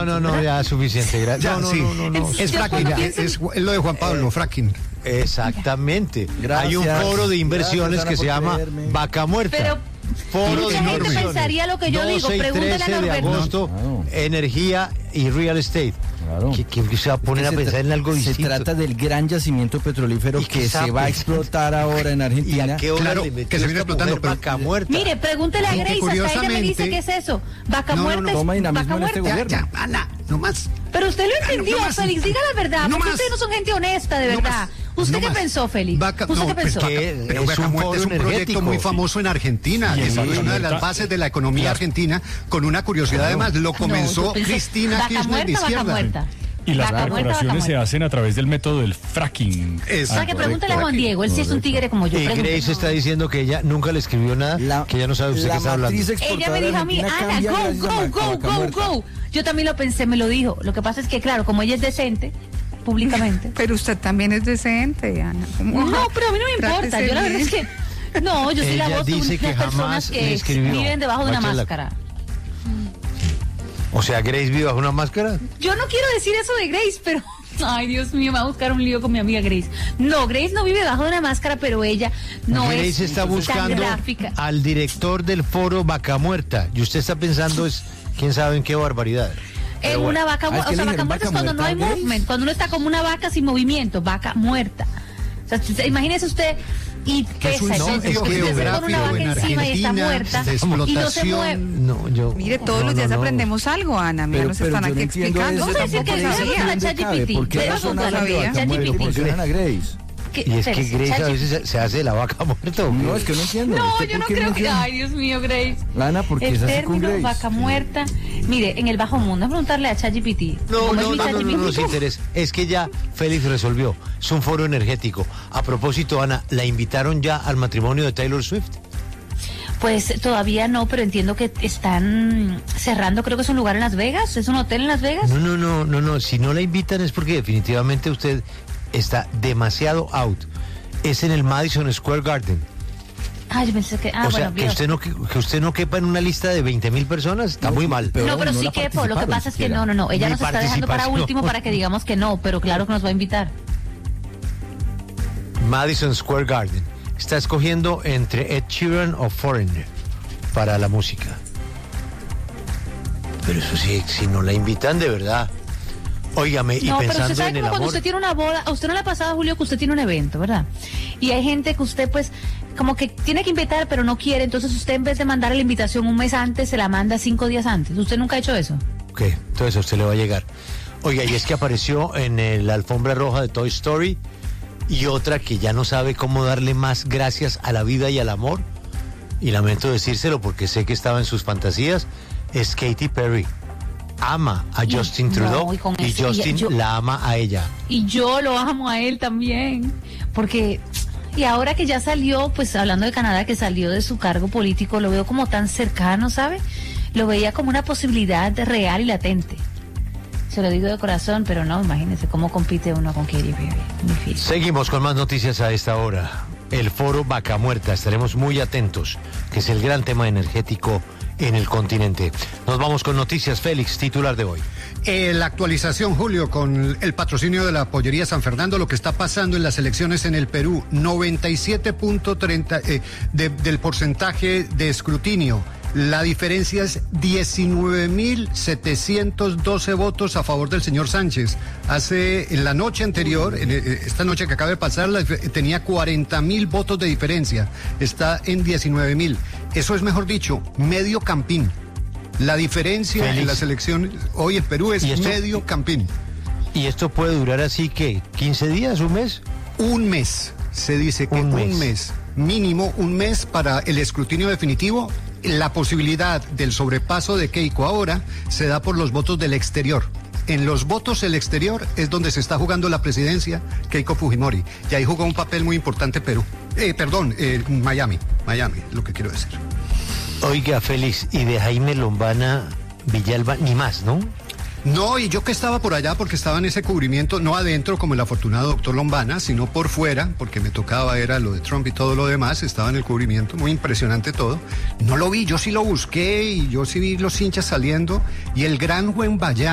No, ya es suficiente. No. Es fracking, es lo de Juan Pablo, fracking. Exactamente. Gracias. Hay un foro de inversiones Ana, que se llama creerme. Vaca Muerta. Pero Foro de mucha gente inversiones. pensaría lo que yo digo. 12 y Pregúntale a 13 de Norberto. agosto, Claro. energía y real estate. Claro. ¿Quién se va a poner a pensar en algo Se distinto? trata del gran yacimiento petrolífero ¿Y qué que se va a sabe? explotar ahora en ¿Y Argentina. a qué hora Claro, le metió que se viene esta explotando, mujer pero- Vaca Muerta? Mire, pregúntele a Y que Grace, hasta ella me dice curiosamente- qué es eso. Vaca No, no, muerta no. es Toma vaca dinamismo en este muerta. gobierno. Ana, no más. Pero usted lo entendió, no más. Félix, diga la verdad, No porque más. ustedes no son gente honesta, de No verdad. más. ¿Usted No qué más. pensó, Félix? Vaca- ¿Usted no, qué pensó? que Pero es Vaca un Muerta foro es un proyecto energético. muy famoso en Argentina. Y Es Vaca una de Muerta- las bases de la economía argentina. Con una curiosidad, además, lo comenzó No, yo pensé, Cristina vaca Kirchner de muerta, vaca izquierda. muerta. Y las Vaca muerta, perforaciones vaca se muerta. hacen a través del método del fracking. O sea, que pregúntele a Juan Diego, él sí es un tigre como yo. Y Pregúntele. Grace está diciendo que ella nunca le escribió nada, que ella no sabe usted qué está hablando. Ella me dijo a mí, Ana, go. Yo también lo pensé, me lo dijo. Lo que pasa es que, claro, como ella es decente, públicamente. Pero usted también es decente, Ana. ¿Cómo? No, pero a mí no me importa. Trátese Yo la verdad bien. es que... No, yo soy la Ella voz de dice que unas jamás personas le que escribió. viven debajo de una Báchela. máscara. O sea, Grace vive bajo una máscara. Yo no quiero decir eso de Grace, pero... Ay, Dios mío, me va a buscar un lío con mi amiga Grace. No, Grace no vive debajo de una máscara, pero ella no Grace es está tan buscando gráfica. al director del foro Vaca Muerta. Y usted está pensando es, quién sabe en qué barbaridad. En una vaca muerta, ¿qué o sea, le vaca dijeron? muerta es ¿Vaca cuando no hay muerta, Grace? movement, cuando uno está como una vaca sin movimiento, vaca muerta. O sea, imagínese usted y pesa, un entonces, sitio usted se pone una geográfico vaca en encima y está Argentina muerta de y no se explotación. mueve. No, yo. Mire, todos los días aprendemos algo, Ana. Mira, Pero- nos pero están yo aquí no entiendo explicando. eso, Vamos a decir tampoco que le le entiendo, a ChatGPT. cabe, ¿por qué Le razón vamos a hablan de todavía. vaca muerta y ChatGPT. mencionan a Grace? Y es que Grace a veces se hace de la vaca muerta. ¿o qué? No, es que no entiendo. No, ¿Usted yo por no qué creo que... menciona? Ay, Dios mío, Grace. Ana, porque El es así con término Grace. vaca muerta. Mire, en el bajo mundo, es preguntarle a ChatGPT. No ¿Cómo es mi nos ChatGPT? interesa. Es que ya Félix resolvió. Es un foro energético. A propósito, Ana, ¿la invitaron ya al matrimonio de Taylor Swift? Pues todavía no, pero entiendo que están cerrando, creo que es un lugar en Las Vegas, es un hotel en Las Vegas. No. Si no la invitan es porque definitivamente usted está demasiado out. Es en el Madison Square Garden. Ah, yo pensé que... Ah, o sea, bueno, que usted no quepa en una lista de 20,000 personas, está muy mal. no, pero no sí la que lo que participaron pasa es que siquiera. no, ella Ni nos está dejando para participación. último para que digamos que no, pero claro que nos va a invitar. Madison Square Garden. Está escogiendo entre Ed Sheeran o Foreigner para la música. Pero eso sí, si no la invitan de verdad. Óigame, y No, pero pensando usted sabe en el como cuando amor. usted tiene una boda, a usted no le ha pasado, Julio, que usted tiene un evento, ¿verdad? Y hay gente que usted pues como que tiene que invitar pero no quiere, entonces usted en vez de mandar la invitación un mes antes, se la manda 5 días antes. ¿Usted nunca ha hecho eso? Ok, entonces a usted le va a llegar. Oiga, y es que apareció en la alfombra roja de Toy Story y otra que ya no sabe cómo darle más gracias a la vida y al amor. Y lamento decírselo porque sé que estaba en sus fantasías. Es Katy Perry. Ama a Justin Trudeau y con y eso- Justin yo- la ama a ella. Y yo lo amo a él también, porque... Y ahora que ya salió, pues hablando de Canadá, que salió de su cargo político, lo veo como tan cercano, ¿sabe? Lo veía como una posibilidad real y latente. Se lo digo de corazón, pero no, imagínense cómo compite uno con Katy Perry. Difícil. Seguimos con más noticias a esta hora. El foro Vaca Muerta, estaremos muy atentos, que es el gran tema energético en el continente. Nos vamos con noticias, Félix, titular de hoy. La actualización, Julio, con el patrocinio de la Pollería San Fernando, lo que está pasando en las elecciones en el Perú, 97.30 del porcentaje de escrutinio. La diferencia es 19.712 votos a favor del señor Sánchez. En la noche anterior, esta noche que acaba de pasar, tenía 40.000 votos de diferencia. Está en 19.000. Eso es, mejor dicho, medio campín. La diferencia Félix. en las elecciones hoy en Perú es ¿Y esto? medio campín. ¿Y esto puede durar así que 15 días, un mes? Un mes, se dice que Un un mes. mes, mínimo un mes para el escrutinio definitivo. La posibilidad del sobrepaso de Keiko ahora se da por los votos del exterior. En los votos del exterior es donde se está jugando la presidencia Keiko Fujimori. Y ahí jugó un papel muy importante Perú. Miami, lo que quiero decir. Oiga, Félix, y de Jaime Lombana Villalba, ni más, ¿no? No, y yo que estaba por allá porque estaba en ese cubrimiento, no adentro como el afortunado doctor Lombana, sino por fuera, porque me tocaba, era lo de Trump y todo lo demás, estaba en el cubrimiento, muy impresionante todo. No lo vi, yo sí lo busqué y yo sí vi los hinchas saliendo y el gran Juan Bayán.